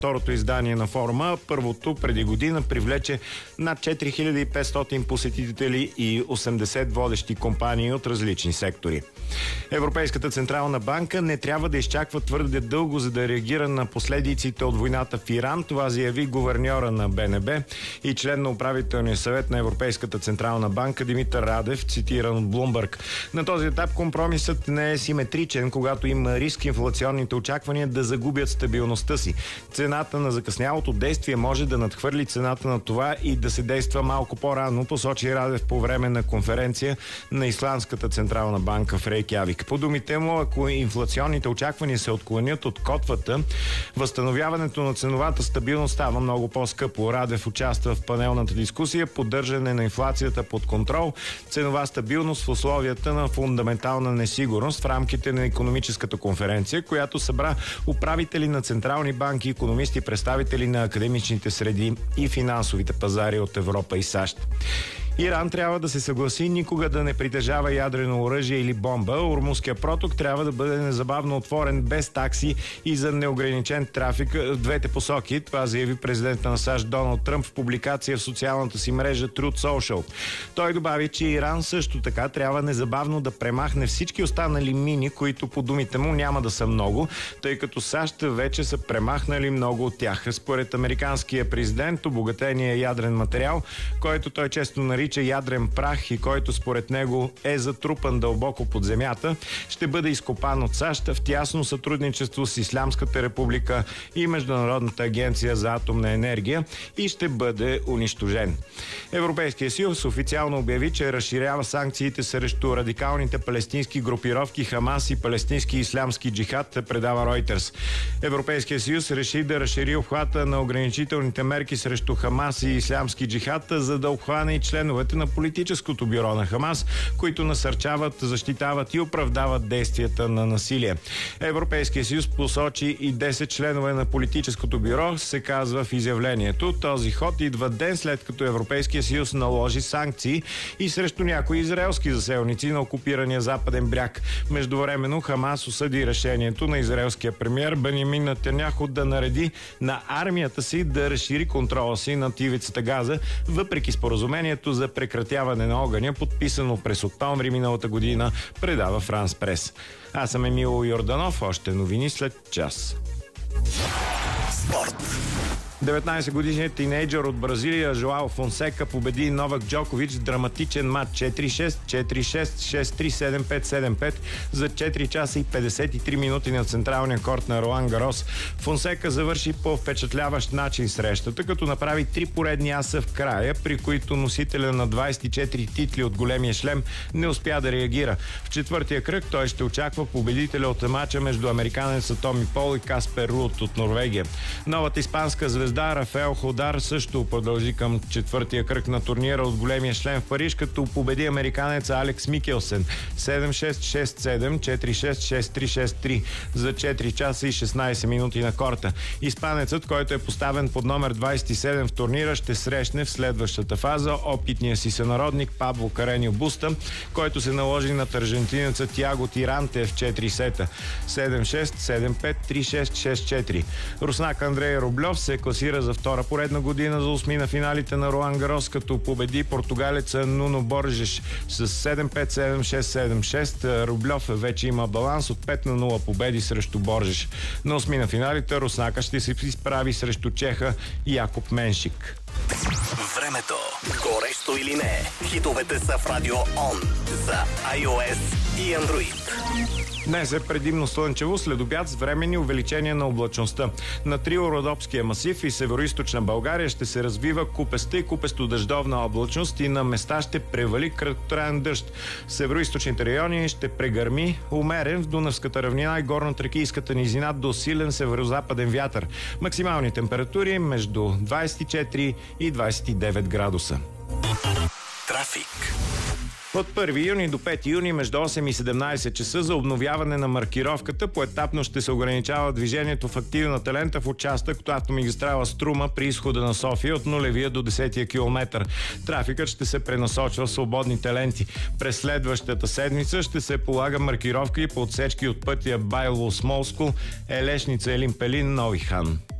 второто издание на форума. Първото преди година привлече над 4500 посетители и 80 водещи компании от различни сектори. Европейската централна банка не трябва да изчаква твърде дълго, за да реагира на последиците от войната в Иран. Това заяви гуверньора на БНБ и член на управителния съвет на Европейската централна банка Димитър Радев, цитиран от Bloomberg. На този етап компромисът не е симетричен, когато има риск инфлационните очаквания да загубят стабилността си. Цената на закъснялото действие може да надхвърли цената на това и да се действа малко по-рано, посочи Радев по време на конференция на Исландската централна банка в Рейкявик. По думите му, ако инфлационните очаквания се отклонят от котвата, възстановяването на ценовата стабилност става много по-скъпо. Радев участва в панелната дискусия поддържане на инфлацията под контрол, ценова стабилност в условията на фундаментална несигурност в рамките на икономическата конференция, която събра управители на централни банки, икономисти, представители на академичните среди и финансовите пазари от Европа и САЩ. Иран трябва да се съгласи никога да не притежава ядрено оръжие или бомба. Ормузския проток трябва да бъде незабавно отворен без такси и за неограничен трафик в двете посоки. Това заяви президента на САЩ Доналд Тръмп в публикация в социалната си мрежа Truth Social. Той добави, че Иран също така трябва незабавно да премахне всички останали мини, които по думите му няма да са много, тъй като САЩ вече са премахнали много от тях. Според американския президент, обогатения ядрен материал, който той често нарича ядрен прах и който според него е затрупан дълбоко под земята, ще бъде изкопан от САЩ в тясно сътрудничество с Ислямската република и Международната агенция за атомна енергия и ще бъде унищожен. Европейския съюз официално обяви, че разширява санкциите срещу радикалните палестински групировки Хамас и палестински ислямски джихад, предава Reuters. Европейския съюз реши да разшири обхвата на ограничителните мерки срещу Хамас и ислямски джихад, за да обхване и членовете на политическото бюро на Хамас, които насърчават, защитават и оправдават действията на насилие. Европейския съюз посочи и 10 членове на политическото бюро, се казва в изявлението. Този ход идва ден след като Европейския съюз наложи санкции и срещу някои израелски заселници на окупирания западен бряг. Междувременно Хамас осъди решението на израелския премиер Бенямин Нетаняху да нареди на армията си да разшири контрола си над ивицата Газа, въпреки споразумението за прекратяване на огъня, подписано през октомври миналата година, предава Франс Прес. Аз съм Емил Йорданов, още новини след час. Спорт. 19-годишният тинейджър от Бразилия Жоао Фонсека победи Новак Джокович в драматичен матч 4-6, 4-6, 6-3, 7-5, 7-5 за 4 часа и 53 минути на централния корт на Ролан Гарос. Фонсека завърши по впечатляващ начин срещата, като направи 3 поредни аса в края, при които носителя на 24 титли от големия шлем не успя да реагира. В четвъртия кръг той ще очаква победителя от матча между американеца Томи Пол и Каспер Руд от Норвегия. Новата испанска звезда Рафаел Ходар също продължи към четвъртия кръг на турнира от големия шлем в Париж, като победи американеца Алекс Микелсен 7-6, 6-7, 4-6, 6-3, 6-3 за 4 часа и 16 минути на корта. Испанецът, който е поставен под номер 27 в турнира, ще срещне в следващата фаза опитния си сънародник Пабло Кареньо Буста, който се наложи над аржентинеца Тиаго Тиранте в 4 сета 7-6, 7-5, 3-6, 6-4. Руснак Андрей Рублев се класира за втора поредна година за осмина финалите на Ролан Гарос, като победи португалеца Нуно Боржеш с 7-5, 7-6, 7-6. Рублев вече има баланс от 5-0 победи срещу Боржеш. На осмина финалите руснака ще се изправи срещу чеха Якоб Меншик. Времето. Горещо или не? Хитовете са в Радио Он за iOS и Android. Днес е предимно слънчево, след обяд с временни увеличения на облачността. На Трио-Родопския масив и североизточна България ще се развива купеста и купесто-дъждовна облачност и на места ще превали краткотраен дъжд. В североизточните райони ще прегърми умерен в Дунавската равнина и горно-тракийската низина до силен северозападен вятър. Максимални температури между 24 и 29 градуса. Трафик. От 1 юни до 5 юни между 8 и 17 часа за обновяване на маркировката поетапно ще се ограничава движението в активната лента в участък от автомагистрала Струма при изхода на София от нулевия до 10-я километър. Трафикът ще се пренасочва в свободните ленти. През следващата седмица ще се полага маркировка и по отсечки от пътя Байло-Смолско, Елешница, Елин Пелин, Нови хан.